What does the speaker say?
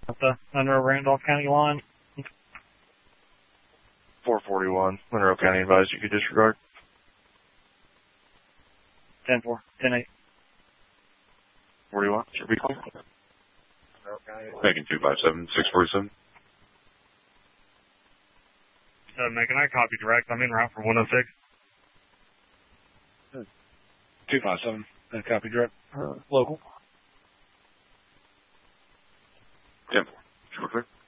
At the Monroe Randolph County line. 441, Monroe County advised you could disregard. 10-4, 10-8. 41, should be clear. Making 257, 647. Megan, I copy direct. I'm en route for 106. 257, copy direct. Local. 10-4, should be clear.